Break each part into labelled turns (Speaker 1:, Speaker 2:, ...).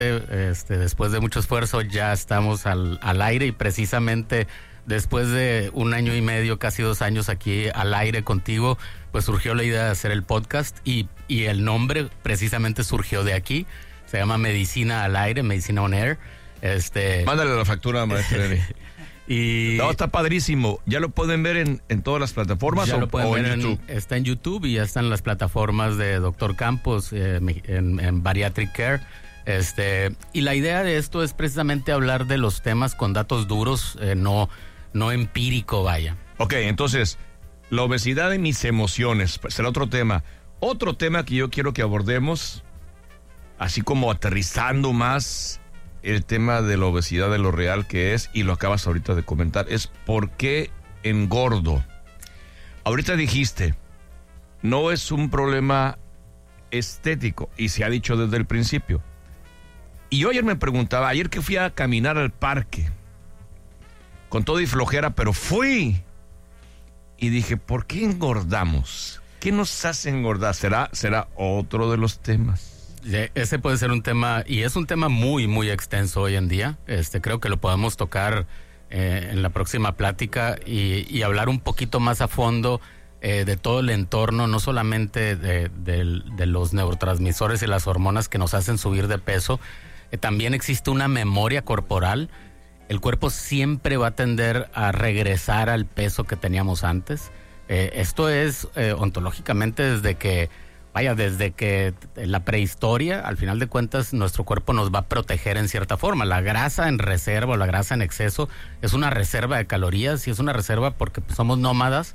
Speaker 1: Después de mucho esfuerzo ya estamos al aire y precisamente después de 1 año y medio, casi 2 años aquí al aire contigo, pues surgió la idea de hacer el podcast y el nombre precisamente surgió de aquí. Se llama Medicina al Aire, Medicina on Air.
Speaker 2: Mándale la factura, maestro Eddie.
Speaker 1: Y
Speaker 2: no, está padrísimo. ¿Ya lo pueden ver en todas las plataformas
Speaker 1: ya
Speaker 2: o,
Speaker 1: lo pueden
Speaker 2: o
Speaker 1: ver
Speaker 2: en YouTube?
Speaker 1: Está en YouTube y ya están las plataformas de Dr. Campos en Bariatric Care. Y la idea de esto es precisamente hablar de los temas con datos duros, no empírico, vaya.
Speaker 2: Ok, entonces, la obesidad y mis emociones, será otro tema. Otro tema que yo quiero que abordemos, así como aterrizando más el tema de la obesidad, de lo real que es, y lo acabas ahorita de comentar, es por qué engordo. Ahorita dijiste, no es un problema estético, y se ha dicho desde el principio. Y yo ayer me preguntaba, ayer que fui a caminar al parque, con todo y flojera, pero fui, y dije, ¿por qué engordamos? ¿Qué nos hace engordar? ¿Será otro de los temas?
Speaker 1: Ese puede ser un tema, y es un tema muy, muy extenso hoy en día. Creo que lo podemos tocar en la próxima plática y hablar un poquito más a fondo de todo el entorno, no solamente de los neurotransmisores y las hormonas que nos hacen subir de peso. También existe una memoria corporal. El cuerpo siempre va a tender a regresar al peso que teníamos antes. Esto es ontológicamente desde que la prehistoria, al final de cuentas, nuestro cuerpo nos va a proteger en cierta forma. La grasa en reserva o la grasa en exceso es una reserva de calorías y es una reserva porque somos nómadas.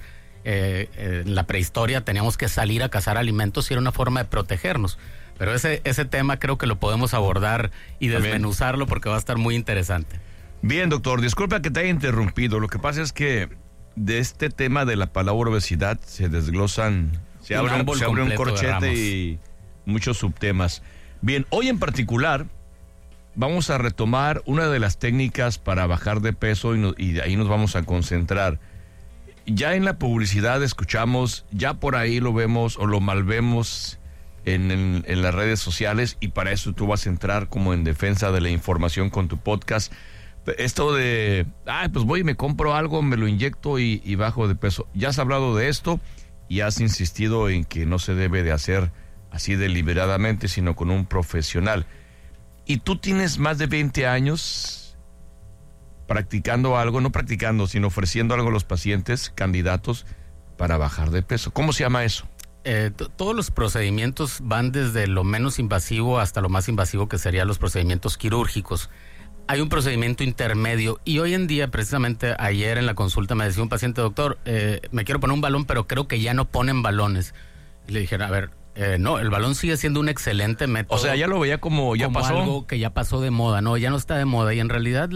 Speaker 1: En la prehistoria teníamos que salir a cazar alimentos y era una forma de protegernos. Pero ese tema creo que lo podemos abordar y desmenuzarlo porque va a estar muy interesante.
Speaker 2: Bien, doctor, disculpa que te haya interrumpido. Lo que pasa es que de este tema de la palabra obesidad se desglosan... Se abre un corchete y muchos subtemas. Bien, hoy en particular vamos a retomar una de las técnicas para bajar de peso y de ahí nos vamos a concentrar. Ya en la publicidad escuchamos, ya por ahí lo vemos o lo malvemos en las redes sociales y para eso tú vas a entrar como en defensa de la información con tu podcast. Esto de, pues voy y me compro algo, me lo inyecto y bajo de peso. Ya has hablado de esto. Y has insistido en que no se debe de hacer así deliberadamente, sino con un profesional. Y tú tienes más de 20 años practicando algo, no practicando, sino ofreciendo algo a los pacientes, candidatos, para bajar de peso. ¿Cómo se llama eso?
Speaker 1: Todos los procedimientos van desde lo menos invasivo hasta lo más invasivo, que serían los procedimientos quirúrgicos. Hay un procedimiento intermedio y hoy en día, precisamente ayer en la consulta me decía un paciente, doctor, me quiero poner un balón, pero creo que ya no ponen balones. Y le dije, a ver, no, el balón sigue siendo un excelente método.
Speaker 2: O sea, ya lo veía como pasó.
Speaker 1: Algo que ya pasó de moda, no, ya no está de moda. Y en realidad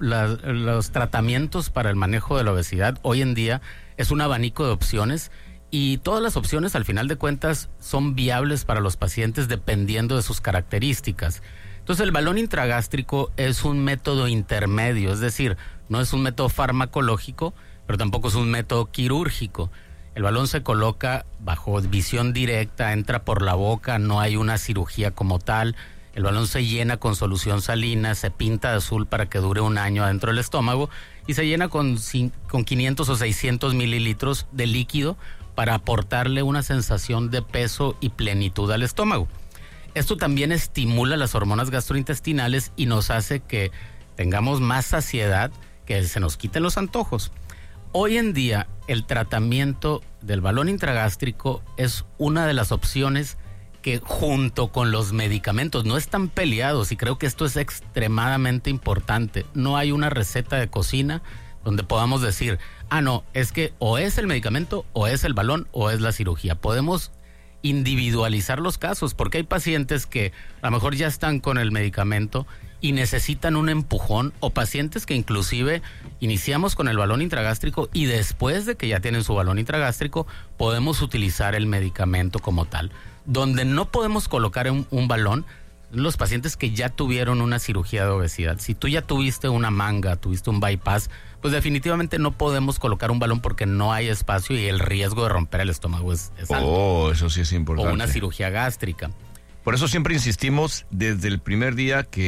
Speaker 1: los tratamientos para el manejo de la obesidad hoy en día es un abanico de opciones y todas las opciones al final de cuentas son viables para los pacientes dependiendo de sus características. Entonces el balón intragástrico es un método intermedio, es decir, no es un método farmacológico, pero tampoco es un método quirúrgico. El balón se coloca bajo visión directa, entra por la boca, no hay una cirugía como tal. El balón se llena con solución salina, se pinta de azul para que dure 1 año adentro del estómago y se llena con 500 o 600 mililitros de líquido para aportarle una sensación de peso y plenitud al estómago. Esto también estimula las hormonas gastrointestinales y nos hace que tengamos más saciedad, que se nos quiten los antojos. Hoy en día, el tratamiento del balón intragástrico es una de las opciones que junto con los medicamentos no están peleados y creo que esto es extremadamente importante. No hay una receta de cocina donde podamos decir, no, es que o es el medicamento o es el balón o es la cirugía. Podemos individualizar los casos, porque hay pacientes que a lo mejor ya están con el medicamento y necesitan un empujón, o pacientes que inclusive iniciamos con el balón intragástrico y después de que ya tienen su balón intragástrico podemos utilizar el medicamento como tal. Donde no podemos colocar un balón, los pacientes que ya tuvieron una cirugía de obesidad. Si tú ya tuviste una manga, tuviste un bypass, pues definitivamente no podemos colocar un balón porque no hay espacio y el riesgo de romper el estómago es alto.
Speaker 2: Eso sí es importante.
Speaker 1: O una cirugía gástrica.
Speaker 2: Por eso siempre insistimos desde el primer día que